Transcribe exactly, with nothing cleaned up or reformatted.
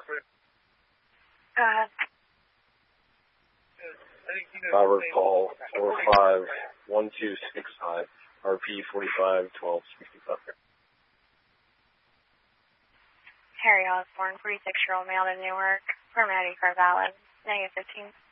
Go ahead. Robert Paul, four five one two six five, R P forty-five twelve sixty-five. Harry Osborne, forty-six-year-old male in Newark, for Maddie Carvalho, negative fifteen.